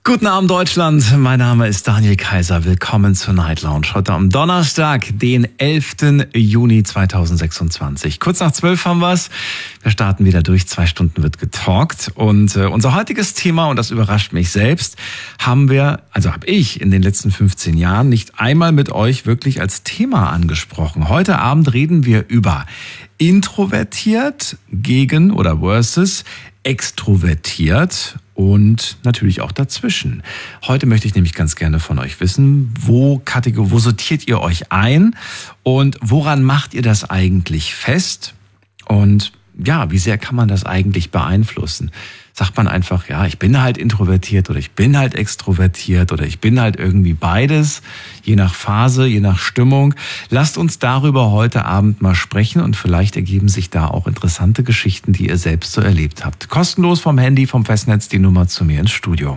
Guten Abend Deutschland, mein Name ist Daniel Kaiser, willkommen zur Night Lounge. Heute am Donnerstag, den 11. Juni 2026. Kurz nach 12 haben wir's. Wir starten wieder durch, 2 Stunden wird getalkt. Und unser heutiges Thema, und das überrascht mich selbst, habe ich in den letzten 15 Jahren nicht einmal mit euch wirklich als Thema angesprochen. Heute Abend reden wir über introvertiert gegen oder versus extrovertiert und natürlich auch dazwischen. Heute möchte ich nämlich ganz gerne von euch wissen, wo sortiert ihr euch ein und woran macht ihr das eigentlich fest? Und ja, wie sehr kann man das eigentlich beeinflussen? Sagt man einfach, ja, ich bin halt introvertiert oder ich bin halt extrovertiert oder ich bin halt irgendwie beides, je nach Phase, je nach Stimmung. Lasst uns darüber heute Abend mal sprechen und vielleicht ergeben sich da auch interessante Geschichten, die ihr selbst so erlebt habt. Kostenlos vom Handy, vom Festnetz die Nummer zu mir ins Studio.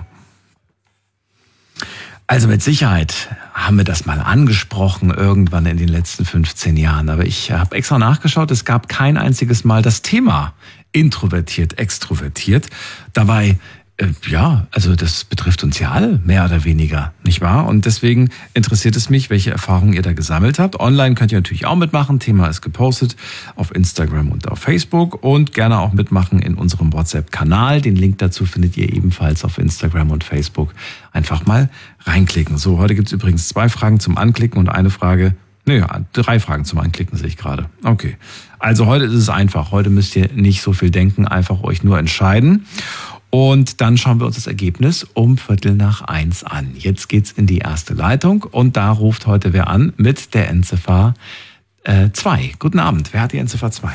Also mit Sicherheit haben wir das mal angesprochen irgendwann in den letzten 15 Jahren. Aber ich habe extra nachgeschaut, es gab kein einziges Mal das Thema introvertiert, extrovertiert. Dabei, also das betrifft uns ja alle, mehr oder weniger, nicht wahr? Und deswegen interessiert es mich, welche Erfahrungen ihr da gesammelt habt. Online könnt ihr natürlich auch mitmachen. Thema ist gepostet auf Instagram und auf Facebook und gerne auch mitmachen in unserem WhatsApp-Kanal. Den Link dazu findet ihr ebenfalls auf Instagram und Facebook. Einfach mal reinklicken. So, heute gibt's übrigens 2 Fragen zum Anklicken und 3 Fragen zum Anklicken sehe ich gerade. Okay. Also heute ist es einfach. Heute müsst ihr nicht so viel denken, einfach euch nur entscheiden. Und dann schauen wir uns das Ergebnis um 1:15 an. Jetzt geht's in die erste Leitung und da ruft heute wer an mit der Endziffer 2. Guten Abend. Wer hat die Endziffer 2?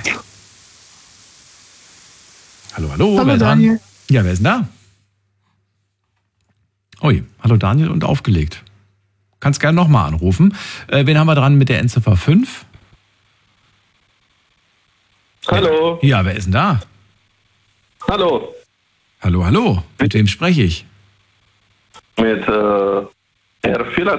Hallo, Hallo wer Daniel. dran? Ja, wer ist denn da? Ui, hallo Daniel und aufgelegt. Kannst gerne nochmal anrufen. Wen haben wir dran mit der Endziffer 5? Hallo. Ja, wer ist denn da? Hallo. Hallo. Mit wem spreche ich? Mit Herr Philipp.